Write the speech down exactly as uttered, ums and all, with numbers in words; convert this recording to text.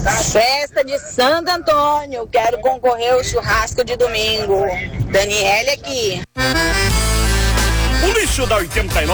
Festa de Santo Antônio, quero concorrer ao churrasco de domingo. Daniele aqui. O lixo da oitenta e nove